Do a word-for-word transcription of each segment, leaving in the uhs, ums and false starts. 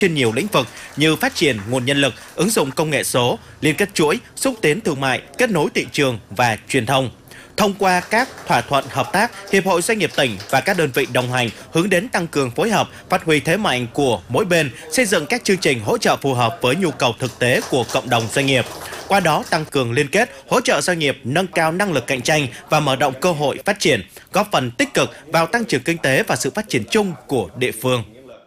trên nhiều lĩnh vực như phát triển nguồn nhân lực, ứng dụng công nghệ số, liên kết chuỗi, xúc tiến thương mại, kết nối thị trường và truyền thông. Thông qua các thỏa thuận hợp tác, Hiệp hội Doanh nghiệp tỉnh và các đơn vị đồng hành hướng đến tăng cường phối hợp, phát huy thế mạnh của mỗi bên, xây dựng các chương trình hỗ trợ phù hợp với nhu cầu thực tế của cộng đồng doanh nghiệp. Qua đó tăng cường liên kết, hỗ trợ doanh nghiệp nâng cao năng lực cạnh tranh và mở rộng cơ hội phát triển, góp phần tích cực vào tăng trưởng kinh tế và sự phát triển chung của địa phương.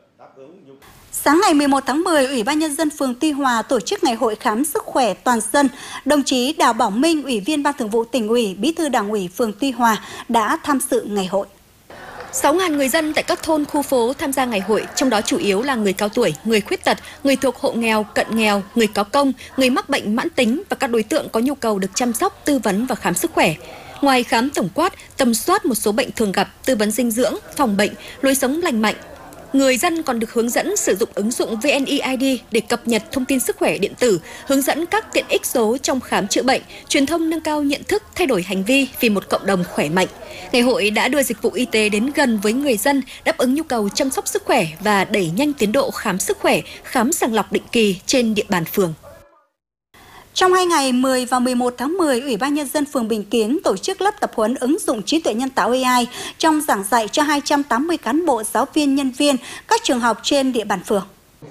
Sáng ngày mười một tháng mười, Ủy ban Nhân dân phường Tuy Hòa tổ chức Ngày hội khám sức khỏe toàn dân. Đồng chí Đào Bảo Minh, Ủy viên Ban Thường vụ Tỉnh ủy, Bí thư Đảng ủy phường Tuy Hòa đã tham dự ngày hội. sáu nghìn người dân tại các thôn, khu phố tham gia ngày hội, trong đó chủ yếu là người cao tuổi, người khuyết tật, người thuộc hộ nghèo, cận nghèo, người có công, người mắc bệnh mãn tính và các đối tượng có nhu cầu được chăm sóc, tư vấn và khám sức khỏe. Ngoài khám tổng quát, tầm soát một số bệnh thường gặp, tư vấn dinh dưỡng, phòng bệnh, lối sống lành mạnh, người dân còn được hướng dẫn sử dụng ứng dụng vê en i i đê để cập nhật thông tin sức khỏe điện tử, hướng dẫn các tiện ích số trong khám chữa bệnh, truyền thông nâng cao nhận thức, thay đổi hành vi vì một cộng đồng khỏe mạnh. Ngày hội đã đưa dịch vụ y tế đến gần với người dân, đáp ứng nhu cầu chăm sóc sức khỏe và đẩy nhanh tiến độ khám sức khỏe, khám sàng lọc định kỳ trên địa bàn phường. Trong hai ngày mười và mười một tháng mười, Ủy ban Nhân dân phường Bình Kiến tổ chức lớp tập huấn ứng dụng trí tuệ nhân tạo a i trong giảng dạy cho hai trăm tám mươi cán bộ, giáo viên, nhân viên các trường học trên địa bàn phường.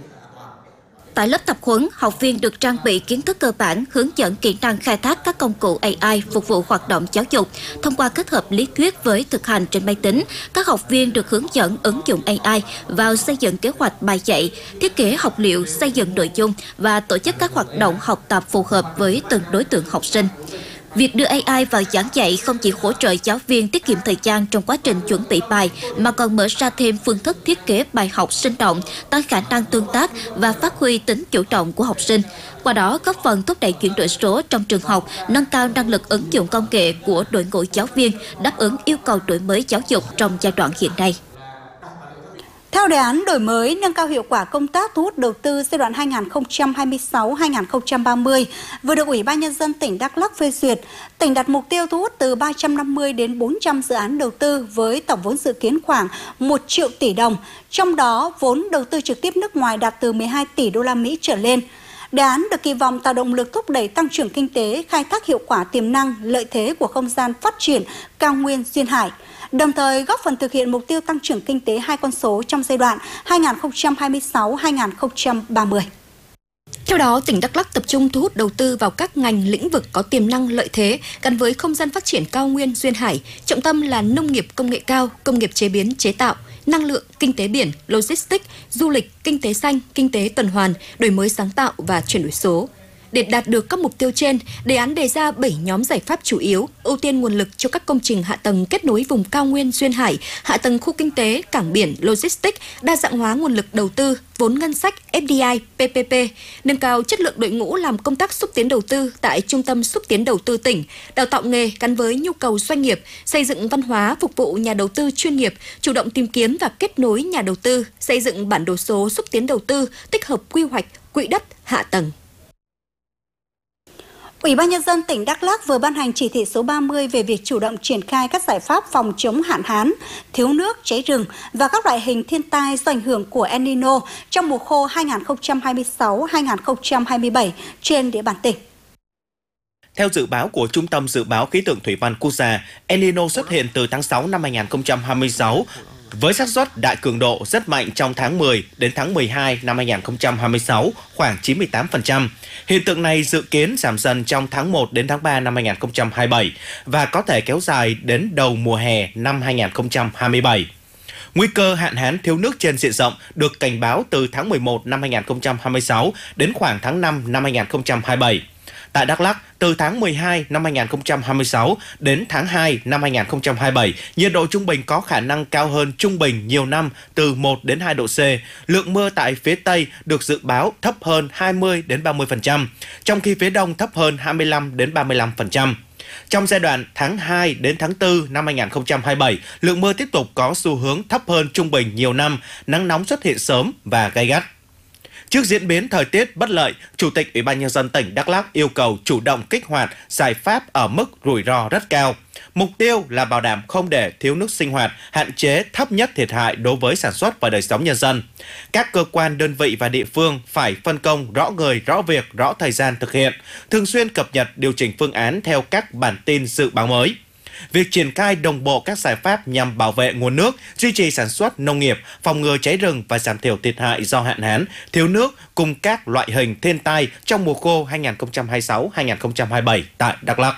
Tại lớp tập huấn, học viên được trang bị kiến thức cơ bản, hướng dẫn kỹ năng khai thác các công cụ a i phục vụ hoạt động giáo dục. Thông qua kết hợp lý thuyết với thực hành trên máy tính, các học viên được hướng dẫn ứng dụng a i vào xây dựng kế hoạch bài dạy, thiết kế học liệu, xây dựng nội dung và tổ chức các hoạt động học tập phù hợp với từng đối tượng học sinh. Việc đưa a i vào giảng dạy không chỉ hỗ trợ giáo viên tiết kiệm thời gian trong quá trình chuẩn bị bài, mà còn mở ra thêm phương thức thiết kế bài học sinh động, tăng khả năng tương tác và phát huy tính chủ động của học sinh. Qua đó, góp phần thúc đẩy chuyển đổi số trong trường học, nâng cao năng lực ứng dụng công nghệ của đội ngũ giáo viên, đáp ứng yêu cầu đổi mới giáo dục trong giai đoạn hiện nay. Theo đề án đổi mới nâng cao hiệu quả công tác thu hút đầu tư giai đoạn hai nghìn không trăm hai mươi sáu đến hai nghìn không trăm ba mươi vừa được Ủy ban Nhân dân tỉnh Đắk Lắk phê duyệt, tỉnh đặt mục tiêu thu hút từ ba trăm năm mươi đến bốn trăm dự án đầu tư với tổng vốn dự kiến khoảng một triệu tỷ đồng, trong đó vốn đầu tư trực tiếp nước ngoài đạt từ mười hai tỷ đô la Mỹ trở lên. Đề án được kỳ vọng tạo động lực thúc đẩy tăng trưởng kinh tế, khai thác hiệu quả tiềm năng, lợi thế của không gian phát triển cao nguyên duyên hải, đồng thời góp phần thực hiện mục tiêu tăng trưởng kinh tế hai con số trong giai đoạn hai nghìn không trăm hai mươi sáu đến hai nghìn không trăm ba mươi. Theo đó, tỉnh Đắk Lắk tập trung thu hút đầu tư vào các ngành lĩnh vực có tiềm năng lợi thế gắn với không gian phát triển cao nguyên duyên hải, trọng tâm là nông nghiệp công nghệ cao, công nghiệp chế biến chế tạo, năng lượng, kinh tế biển, logistics, du lịch, kinh tế xanh, kinh tế tuần hoàn, đổi mới sáng tạo và chuyển đổi số. Để đạt được các mục tiêu trên, đề án đề ra bảy nhóm giải pháp chủ yếu, ưu tiên nguồn lực cho các công trình hạ tầng kết nối vùng cao nguyên duyên hải, hạ tầng khu kinh tế, cảng biển, logistics, đa dạng hóa nguồn lực đầu tư, vốn ngân sách, ép đê i, pê pê pê, nâng cao chất lượng đội ngũ làm công tác xúc tiến đầu tư tại Trung tâm xúc tiến đầu tư tỉnh, đào tạo nghề gắn với nhu cầu doanh nghiệp, xây dựng văn hóa phục vụ nhà đầu tư chuyên nghiệp, chủ động tìm kiếm và kết nối nhà đầu tư, xây dựng bản đồ số xúc tiến đầu tư, tích hợp quy hoạch, quỹ đất, hạ tầng. Ủy ban Nhân dân tỉnh Đắk Lắk vừa ban hành chỉ thị số ba mươi về việc chủ động triển khai các giải pháp phòng chống hạn hán, thiếu nước, cháy rừng và các loại hình thiên tai do ảnh hưởng của El Nino trong mùa khô hai nghìn không trăm hai mươi sáu đến hai nghìn không trăm hai mươi bảy trên địa bàn tỉnh. Theo dự báo của Trung tâm Dự báo Khí tượng Thủy văn Quốc gia, El Nino xuất hiện từ tháng sáu năm hai nghìn không trăm hai mươi sáu với xác suất đạt cường độ rất mạnh trong tháng mười đến tháng mười hai năm hai nghìn không trăm hai mươi sáu, khoảng chín mươi tám phần trăm. Hiện tượng này dự kiến giảm dần trong tháng một đến tháng ba năm hai nghìn không trăm hai mươi bảy và có thể kéo dài đến đầu mùa hè năm hai nghìn không trăm hai mươi bảy. Nguy cơ hạn hán thiếu nước trên diện rộng được cảnh báo từ tháng mười một năm hai nghìn không trăm hai mươi sáu đến khoảng tháng năm năm hai nghìn không trăm hai mươi bảy. Tại Đắk Lắk, từ tháng mười hai năm hai nghìn không trăm hai mươi sáu đến tháng hai năm hai nghìn không trăm hai mươi bảy, nhiệt độ trung bình có khả năng cao hơn trung bình nhiều năm từ một đến hai độ C. Lượng mưa tại phía Tây được dự báo thấp hơn hai mươi đến ba mươi phần trăm, trong khi phía Đông thấp hơn hai mươi lăm đến ba mươi lăm phần trăm. Trong giai đoạn tháng hai đến tháng tư năm hai nghìn không trăm hai mươi bảy, lượng mưa tiếp tục có xu hướng thấp hơn trung bình nhiều năm, nắng nóng xuất hiện sớm và gay gắt. Trước diễn biến thời tiết bất lợi, Chủ tịch Ủy ban Nhân dân tỉnh Đắk Lắk yêu cầu chủ động kích hoạt giải pháp ở mức rủi ro rất cao. Mục tiêu là bảo đảm không để thiếu nước sinh hoạt, hạn chế thấp nhất thiệt hại đối với sản xuất và đời sống nhân dân. Các cơ quan, đơn vị và địa phương phải phân công rõ người, rõ việc, rõ thời gian thực hiện, thường xuyên cập nhật điều chỉnh phương án theo các bản tin dự báo mới. Việc triển khai đồng bộ các giải pháp nhằm bảo vệ nguồn nước, duy trì sản xuất nông nghiệp, phòng ngừa cháy rừng và giảm thiểu thiệt hại do hạn hán, thiếu nước cùng các loại hình thiên tai trong mùa khô hai nghìn không trăm hai mươi sáu hai nghìn không trăm hai mươi bảy tại Đắk Lắk.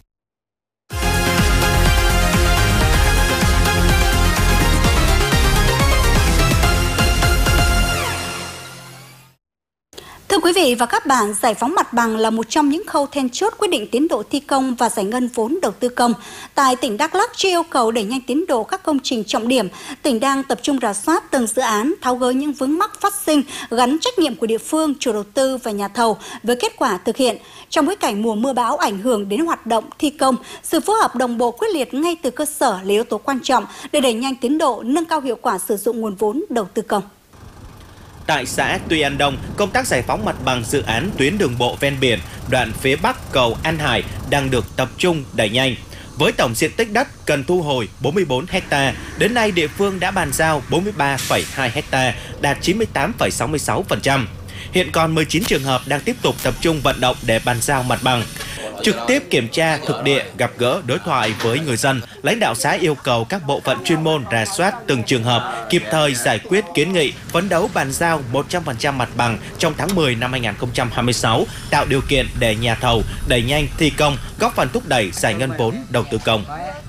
Thưa quý vị và các bạn, giải phóng mặt bằng là một trong những khâu then chốt quyết định tiến độ thi công và giải ngân vốn đầu tư công. Tại tỉnh Đắk Lắk, chưa yêu cầu đẩy nhanh tiến độ các công trình trọng điểm, tỉnh đang tập trung rà soát từng dự án, tháo gỡ những vướng mắc phát sinh, gắn trách nhiệm của địa phương, chủ đầu tư và nhà thầu với kết quả thực hiện. Trong bối cảnh mùa mưa bão ảnh hưởng đến hoạt động thi công, sự phối hợp đồng bộ quyết liệt ngay từ cơ sở là yếu tố quan trọng để đẩy nhanh tiến độ, nâng cao hiệu quả sử dụng nguồn vốn đầu tư công. Tại xã Tuy An Đông, công tác giải phóng mặt bằng dự án tuyến đường bộ ven biển đoạn phía bắc cầu An Hải đang được tập trung đẩy nhanh. Với tổng diện tích đất cần thu hồi bốn mươi bốn héc ta, đến nay địa phương đã bàn giao bốn mươi ba phẩy hai héc ta, đạt chín mươi tám phẩy sáu mươi sáu phần trăm. Hiện còn mười chín trường hợp đang tiếp tục tập trung vận động để bàn giao mặt bằng. Trực tiếp kiểm tra thực địa, gặp gỡ, đối thoại với người dân, lãnh đạo xã yêu cầu các bộ phận chuyên môn rà soát từng trường hợp, kịp thời giải quyết kiến nghị, phấn đấu bàn giao một trăm phần trăm mặt bằng trong tháng mười năm hai nghìn không trăm hai mươi sáu, tạo điều kiện để nhà thầu đẩy nhanh thi công, góp phần thúc đẩy giải ngân vốn đầu tư công.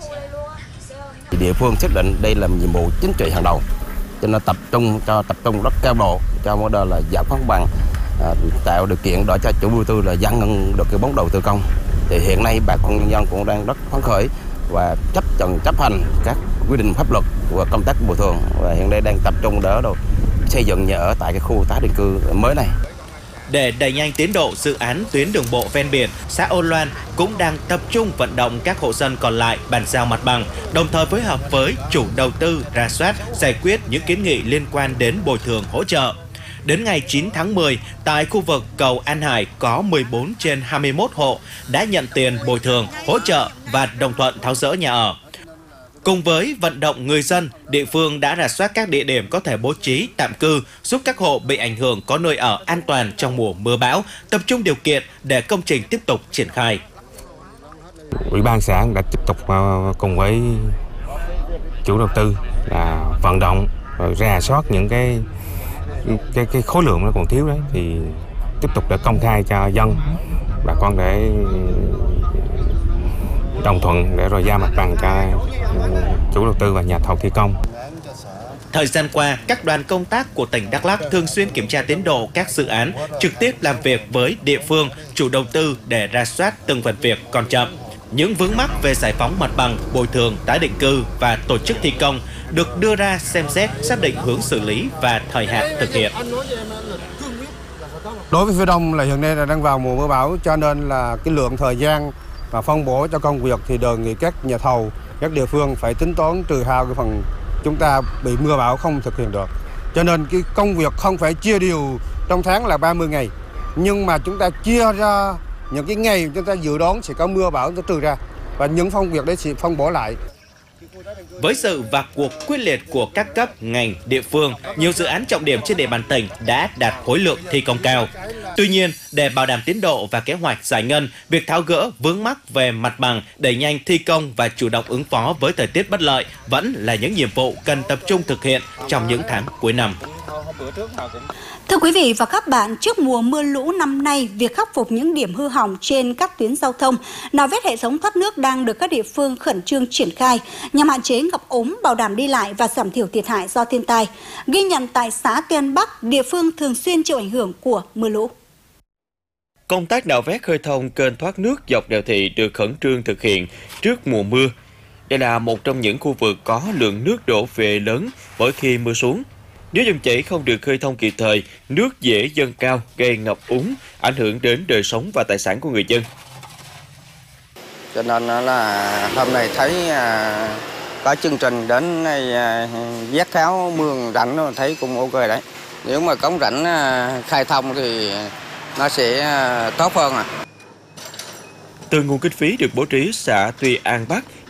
Địa phương xác định đây là nhiệm vụ chính trị hàng đầu, cho nên tập trung cho tập trung rất cao độ cho mô đơ là giải phóng bằng, à, tạo điều kiện để cho chủ đầu tư là giải ngân được cái vốn đầu tư công. Thì hiện nay bà con nhân dân cũng đang rất phấn khởi và chấp nhận chấp hành các quy định pháp luật của công tác bồi thường, và hiện nay đang tập trung đỡ đầu xây dựng nhà ở tại cái khu tái định cư mới này. Để đẩy nhanh tiến độ dự án tuyến đường bộ ven biển, xã Ôn Loan cũng đang tập trung vận động các hộ dân còn lại bàn giao mặt bằng, đồng thời phối hợp với chủ đầu tư rà soát, giải quyết những kiến nghị liên quan đến bồi thường hỗ trợ. Đến ngày chín tháng mười, tại khu vực cầu An Hải có mười bốn trên hai mươi mốt hộ đã nhận tiền bồi thường, hỗ trợ và đồng thuận tháo dỡ nhà ở. Cùng với vận động người dân, địa phương đã rà soát các địa điểm có thể bố trí tạm cư, giúp các hộ bị ảnh hưởng có nơi ở an toàn trong mùa mưa bão, tập trung điều kiện để công trình tiếp tục triển khai. Ủy ban xã đã tiếp tục cùng với chủ đầu tư là vận động rồi rà soát những cái cái cái khối lượng nó còn thiếu đấy, thì tiếp tục để công khai cho dân, bà con để đồng thuận để rồi giao mặt bằng cho chủ đầu tư và nhà thầu thi công. Thời gian qua, các đoàn công tác của tỉnh Đắk Lắk thường xuyên kiểm tra tiến độ các dự án, trực tiếp làm việc với địa phương, chủ đầu tư để rà soát từng phần việc còn chậm. Những vướng mắc về giải phóng mặt bằng, bồi thường, tái định cư và tổ chức thi công được đưa ra xem xét, xác định hướng xử lý và thời hạn thực hiện. Đối với phía Đông là hiện nay là đang vào mùa mưa bão, cho nên là cái lượng thời gian và phân bổ cho công việc thì đề nghị các nhà thầu, các địa phương phải tính toán trừ hao cái phần chúng ta bị mưa bão không thực hiện được. Cho nên cái công việc không phải chia đều trong tháng là ba mươi ngày, nhưng mà chúng ta chia ra những cái ngày chúng ta dự đoán sẽ có mưa bão chúng ta trừ ra, và những công việc đấy sẽ phân bổ lại. Với sự vào cuộc quyết liệt của các cấp, ngành, địa phương, nhiều dự án trọng điểm trên địa bàn tỉnh đã đạt khối lượng thi công cao. Tuy nhiên, để bảo đảm tiến độ và kế hoạch giải ngân, việc tháo gỡ vướng mắc về mặt bằng, đẩy nhanh thi công và chủ động ứng phó với thời tiết bất lợi vẫn là những nhiệm vụ cần tập trung thực hiện trong những tháng cuối năm. Thưa quý vị và các bạn, trước mùa mưa lũ năm nay, việc khắc phục những điểm hư hỏng trên các tuyến giao thông, nạo vét hệ thống thoát nước đang được các địa phương khẩn trương triển khai nhằm hạn chế ngập úng, bảo đảm đi lại và giảm thiểu thiệt hại do thiên tai. Ghi nhận tại xã Tiên Bắc, địa phương thường xuyên chịu ảnh hưởng của mưa lũ. Công tác nạo vét khơi thông kênh thoát nước dọc đèo thị được khẩn trương thực hiện trước mùa mưa. Đây là một trong những khu vực có lượng nước đổ về lớn mỗi khi mưa xuống. Nếu dòng chảy không được khơi thông kịp thời, nước dễ dâng cao, gây ngập úng, ảnh hưởng đến đời sống và tài sản của người dân. Cho nên là hôm nay thấy có chương trình đến vét tháo mương rãnh, thấy cũng ok đấy. Nếu mà cống rãnh khai thông thì nó sẽ tốt hơn. À. Từ nguồn kinh phí được bố trí, xã Tuy An Bắc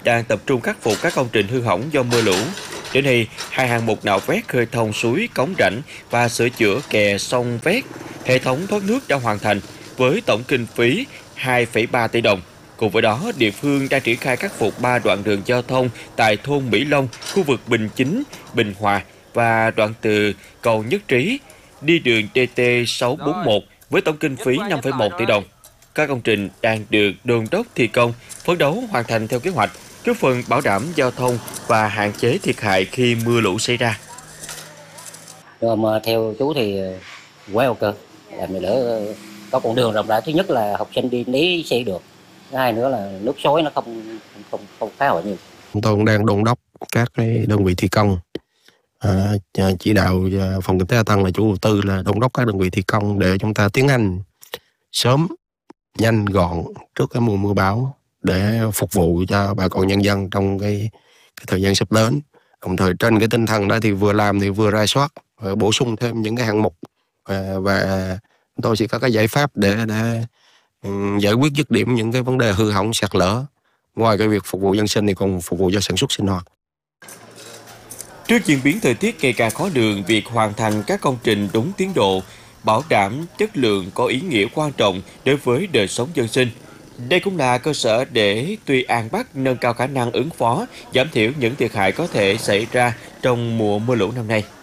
đang tập trung khắc phục các công trình hư hỏng do mưa lũ. Đến nay, hai hạng mục nạo vét khơi thông suối cống rãnh và sửa chữa kè sông vét, hệ thống thoát nước đã hoàn thành với tổng kinh phí hai phẩy ba tỷ đồng. Cùng với đó, địa phương đang triển khai khắc phục ba đoạn đường giao thông tại thôn Mỹ Long, khu vực Bình Chính, Bình Hòa và đoạn từ cầu Nhất Trí đi đường D T sáu bốn mốt với tổng kinh phí năm phẩy một tỷ đồng. Các công trình đang được đôn đốc thi công, phấn đấu hoàn thành theo kế hoạch, góp phần bảo đảm giao thông và hạn chế thiệt hại khi mưa lũ xảy ra. Rồi mà theo chú thì quá ok, làm đỡ có con đường rộng rãi. Thứ nhất là học sinh đi lý xe được, thứ hai nữa là nước xối nó không không không phá hoại nhiều. Chúng tôi cũng đang đôn đốc các cái đơn vị thi công, à, chỉ đạo phòng kinh tế hạ tầng là chủ đầu tư là đôn đốc các đơn vị thi công để chúng ta tiến hành sớm, nhanh, gọn trước cái mùa mưa bão để phục vụ cho bà con nhân dân trong cái, cái thời gian sắp đến. Đồng thời trên cái tinh thần đó thì vừa làm thì vừa rà soát, bổ sung thêm những cái hạng mục và, và chúng tôi sẽ có cái giải pháp để để um, giải quyết dứt điểm những cái vấn đề hư hỏng sạt lở. Ngoài cái việc phục vụ dân sinh thì còn phục vụ cho sản xuất sinh hoạt. Trước diễn biến thời tiết ngày càng khó lường, việc hoàn thành các công trình đúng tiến độ, bảo đảm chất lượng có ý nghĩa quan trọng đối với đời sống dân sinh. Đây cũng là cơ sở để Tuy An Bắc nâng cao khả năng ứng phó, giảm thiểu những thiệt hại có thể xảy ra trong mùa mưa lũ năm nay.